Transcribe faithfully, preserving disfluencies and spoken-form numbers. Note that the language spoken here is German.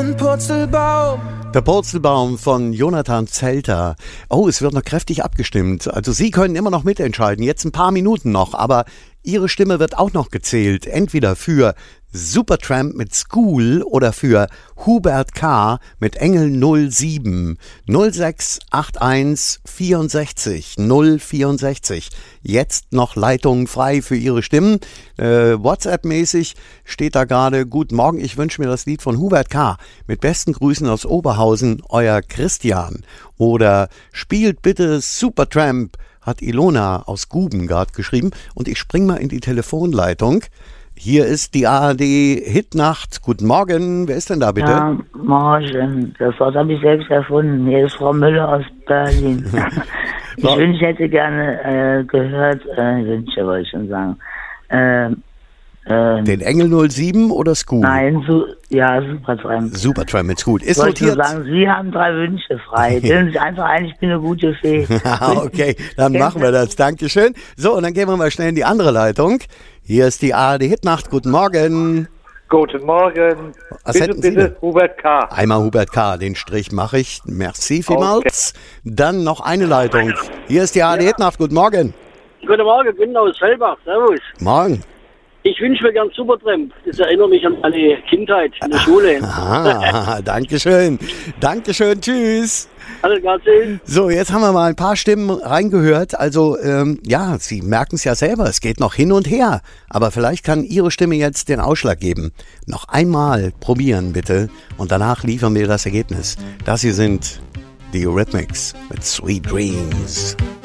ein Purzelbaum. Der Purzelbaum von Jonathan Zelter. Oh, es wird noch kräftig abgestimmt. Also Sie können immer noch mitentscheiden. Jetzt ein paar Minuten noch, aber Ihre Stimme wird auch noch gezählt. Entweder für Supertramp mit School oder für Hubert K. mit Engel null sieben null sechs acht eins vierundsechzig null vierundsechzig. Jetzt noch Leitung frei für Ihre Stimmen. Äh, WhatsApp-mäßig steht da gerade: Guten Morgen, ich wünsche mir das Lied von Hubert K. Mit besten Grüßen aus Oberhausen, euer Christian. Oder spielt bitte Supertramp, hat Ilona aus Gubengard geschrieben. Und ich spring mal in die Telefonleitung. Hier ist die A R D-Hitnacht. Guten Morgen. Wer ist denn da bitte? Ja, morgen. Das Wort habe ich selbst erfunden. Hier ist Frau Müller aus Berlin. Ich wünsche, ich hätte gerne äh, gehört, äh, Wünsche wollte ich schon sagen. Äh, äh, Den Engel null sieben oder School? Nein, su ja, Supertramp. Supertramp mit School. Ist ich wollte notiert. nur sagen, Sie haben drei Wünsche frei. Bilden Sie einfach ein, ich bin eine gute Fee. Okay, dann machen wir das. Dankeschön. So, und dann gehen wir mal schnell in die andere Leitung. Hier ist die A R D-Hitnacht. Guten Morgen. Guten Morgen. Was bitte, hätten Sie bitte, denn? Hubert K. Einmal Hubert K. Den Strich mache ich. Merci vielmals. Okay. Dann noch eine Leitung. Hier ist die A R D-Hitnacht. Guten Morgen. Guten Morgen, Günther aus Fellbach. Servus. Morgen. Ich wünsche mir gern Supertramp. Das erinnert mich an meine Kindheit in der Schule. Ah, Dankeschön. Dankeschön. Tschüss. Alles klar, tschüss. So, jetzt haben wir mal ein paar Stimmen reingehört. Also, ähm, ja, Sie merken es ja selber, es geht noch hin und her. Aber vielleicht kann Ihre Stimme jetzt den Ausschlag geben. Noch einmal probieren, bitte. Und danach liefern wir das Ergebnis. Das hier sind die Eurythmics mit Sweet Dreams.